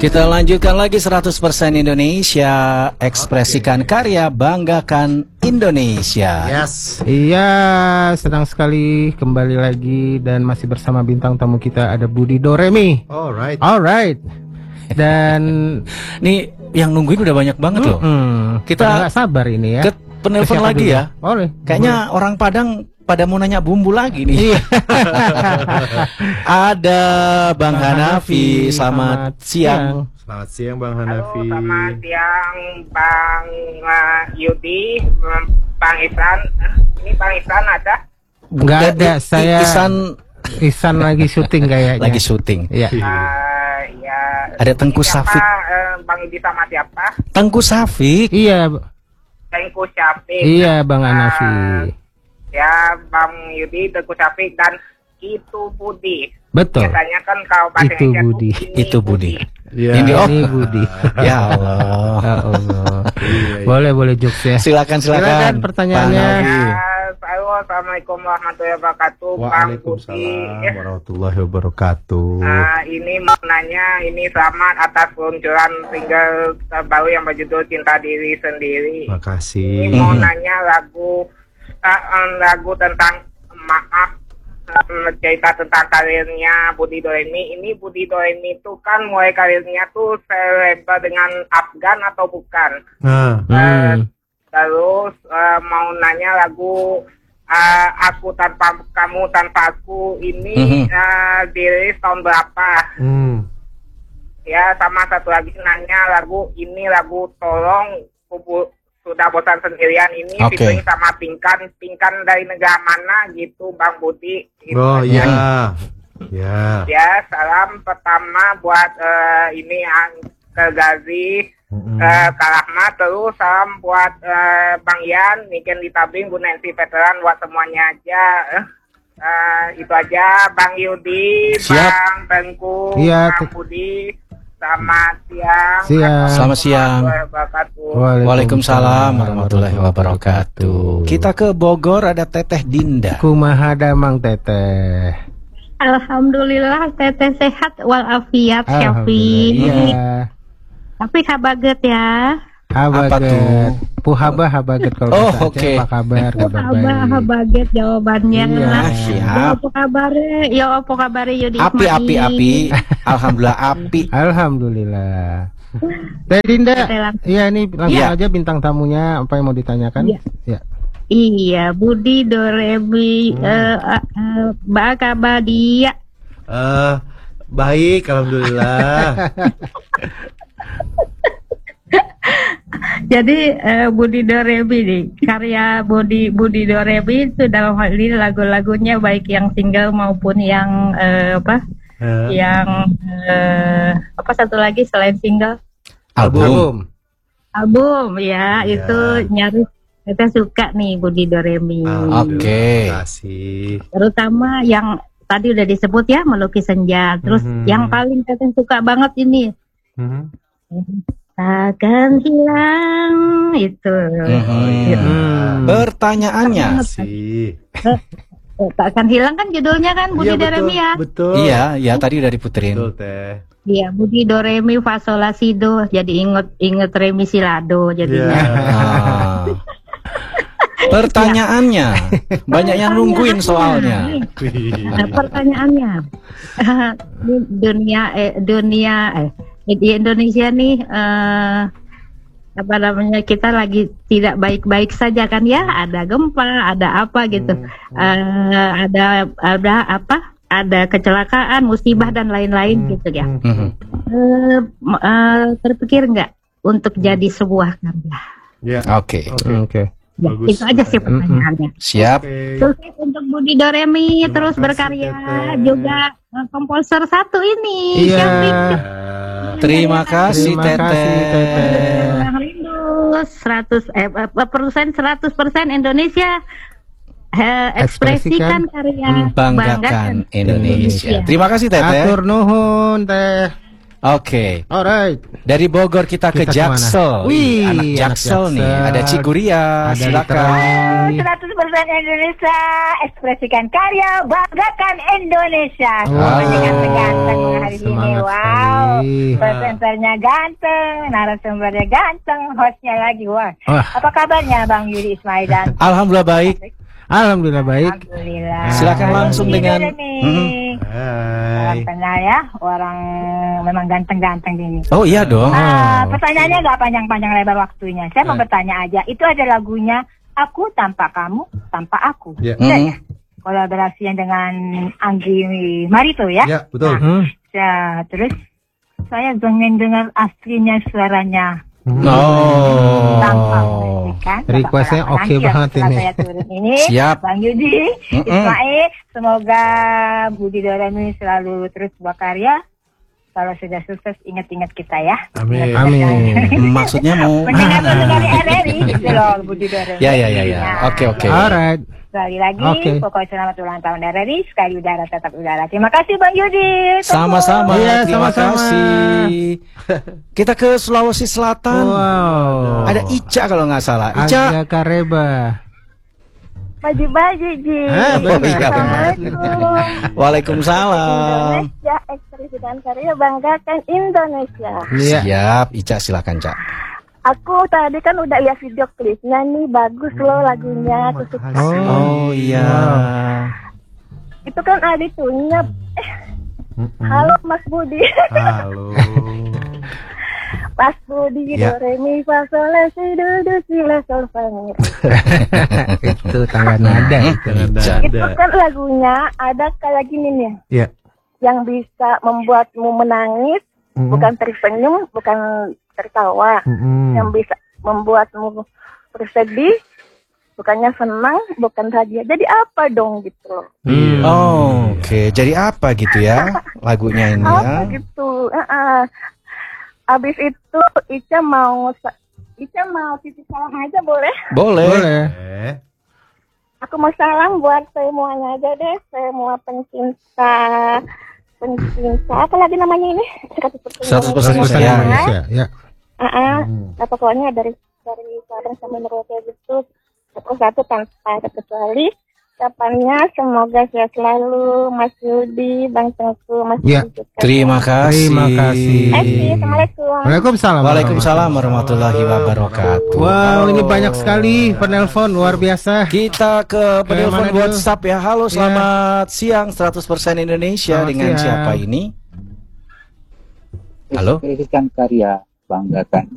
Kita lanjutkan lagi 100% Indonesia, ekspresikan karya, banggakan Indonesia. Yes. Iya, senang sekali kembali lagi dan masih bersama bintang tamu kita ada Budi Doremi. Alright. Dan nih yang nungguin udah banyak banget loh. Kita nggak sabar ini ya. Ke penelpon lagi ya. Boleh. Kayaknya orang Padang pada mau nanya bumbu lagi nih. Ada Bang Hanafi, selamat siang. Selamat siang Bang Hanafi. Halo, selamat siang Bang Yudi, Bang Ihsan. Ini Bang Ihsan ada? Nggak ada, saya Ihsan lagi syuting kayaknya. Lagi syuting. Iya. Ya. Ada Tengku Safik. Bang Yudi sama siapa? Tengku Safik. Iya. Tengku Safik. Iya, Bang Hanafi. Ya, Bang Yudi, Tengku Safik dan itu Budi. Betul. Biasanya kan kalau bahasa Itu Indonesia Budi. Itu Budi. Ya. Ini Budi. Ya Allah. Ya Allah. Boleh jokes ya. Silakan pertanyaannya. Assalamualaikum warahmatullahi wabarakatuh. Waalaikumsalam warahmatullahi wabarakatuh. Ini mau nanya, ini selamat atas peluncuran single terbaru yang berjudul Cinta Diri Sendiri. Makasih. Ini mau nanya lagu tentang maaf, cerita tentang karirnya Budi Doremi. Ini Budi Doremi itu kan mulai karirnya tuh selebgram dengan Afgan atau bukan? Terus mau nanya lagu Aku Tanpa Kamu Tanpa Aku ini dirilis tahun berapa? Ya, sama satu lagi nanya lagu Tolong Sudah Bosan Sendirian ini featuring sama Pinkan dari negara mana gitu Bang Budi gitu. Oh iya. Ya, salam pertama buat ini ke Gazi, Kak Rahmat, terus salam buat Bang Yan, Niken di Tabing, Bu Nancy Veteran, buat semuanya aja. Itu aja Bang Yudi, Bang Tengku, Bang Budi. Selamat siang. Selamat siang. Waalaikumsalam warahmatullahi wabarakatuh. Kita ke Bogor, ada Teteh Dinda. Kumaha Mang Teteh. Alhamdulillah Teteh sehat walafiat Syafi. Iya. Tapi kabaget ya. Habaget. Puhaba habaget kalau bahasa Aceh. Apa kabar? Kabar baik. Habaget jawabannya. Iya, siap. Apa kabar? Ya apa kabar Yudi? Api. Alhamdulillah api. Alhamdulillah. Teh Dinda. Iya, ini langsung aja bintang tamunya, apa yang mau ditanyakan? Iya. Iya, Budi Doremi kabar dia. Baik, alhamdulillah. Jadi Budi Doremi nih, karya Budi Doremi itu dalam hal ini lagu-lagunya baik yang single maupun yang satu lagi selain single? Album ya, itu nyaris kita suka nih Budi Doremi. Oke. Terima kasih. Terutama yang tadi udah disebut ya, Melukis Senja. Terus yang paling kita suka banget ini. Takkan hilang itu. Pertanyaannya. Takkan hilang kan judulnya kan Budi Doremi ya. Betul. Iya, tadi udah diputerin. Betul Teh. Iya, Budi Doremi fa sol la si do. Jadi inget Remi Silado jadinya. Pertanyaannya, banyak yang nungguin soalnya. Pertanyaannya, di Indonesia nih, kita lagi tidak baik-baik saja kan ya, ada gempa, ada apa gitu, ada kecelakaan, musibah dan lain-lain gitu ya. Terpikir nggak untuk jadi sebuah karya? Oke. Ya, itu aja sih pertanyaannya. Siap. Sukses untuk Budi Doremi, terus berkarya juga komposer satu ini. Iya. Terima kasih Teteh. Rindu 100% Indonesia. Ekspresikan karya, banggakan Indonesia. Terima kasih Teteh. Atur nuhun Teh. Oke. Alright. Dari Bogor kita ke Kita kemana? Jaksel. Wih, anak anak Jaksel nih. Jaksel. Ada Ciguria. Ada Silakan. 100% Indonesia, ekspresikan karya, banggakan Indonesia. Wow. Dengan ganteng hari ini. Semangat Wow. sekali. Presenternya ganteng, narasumbernya ganteng, hostnya lagi. Wah. Wah. Apa kabarnya Bang Yudi Ismail dan Alhamdulillah baik. Alhamdulillah baik. Alhamdulillah. Silakan langsung Yudi dengan- Doremi. Hai. Orang kenal ya, orang memang ganteng-ganteng ini. Oh iya dong. Pertanyaannya nggak panjang-panjang lebar waktunya. Saya mau bertanya aja. Itu ada lagunya Aku Tanpa Kamu Tanpa Aku. Ya. Ada ya? Kolaborasinya dengan Anggi Marito ya. Ya, betul. Ya, terus saya pengen dengar aslinya suaranya. Tanpa kan? Requestnya oke banget ini. Saya turun ini. Siap. Bang Yudi, Ismail, semoga Budi Doremi selalu terus berkarya. Kalau sudah sukses, ingat-ingat kita ya. Amin. Amin. Maksudnya mau Mendengar dari RRI gitu loh, Budi Doremi. Ya. Nah, Oke. Alright. Sekali lagi, Oke. pokoknya selamat ulang tahun RRI, sekali udara tetap udara. Terima kasih Bang Yudi. Sama-sama. Iya, Terima sama-sama. kasih. Kita ke Sulawesi Selatan. Wow. Ada Ica kalau nggak salah. Ica. Aga Kareba. Baju-baju, Ji. Oh, iya, benar. Waalaikumsalam. Indonesia, ekspresikan karya, banggakan Indonesia. Iya. Siap, Ica silakan, Cak. Aku tadi kan udah lihat video klipnya nih, bagus loh lagunya. Aku suka. Oh iya. Itu kan ada itunya. Halo Mas Budi. Halo. Mas Budi, Ya. do re mi fa sol la si do si la sol fa mi. Itu tangga nada itu. Ica. Itu kan lagunya ada kayak gini nih, Ya. yang bisa membuatmu menangis, bukan tersenyum, bukan tertawa, yang bisa membuatmu bersedih, bukannya senang, bukan bahagia. Jadi apa dong gitu loh? Oh, oke. Jadi apa gitu ya lagunya ini ya? Apa gitu? Abis itu Ica mau titip salam aja boleh? Boleh. Boleh. Aku mau salam buat semuanya aja deh, semua pencinta apa lagi namanya ini? 100% Pesan Ya. Indonesia. Ya. Nah, pokoknya dari Sabang sampai Merauke gitu, satu tanpa terkecuali. Ucapannya semoga sehat selalu Mas Yudi, Bang Tengku, Mas Ya. Yudi juga. Terima kasih. Terima kasih. Assalamualaikum. Waalaikumsalam. Waalaikumsalam warahmatullahi wabarakatuh. Wow, ini banyak sekali penelpon luar biasa. Kita ke penelpon mana dulu? WhatsApp ya. Halo, selamat siang 100% Indonesia. Selamat Dengan siang. siapa ini? Halo? Ekspresikan karya, banggakan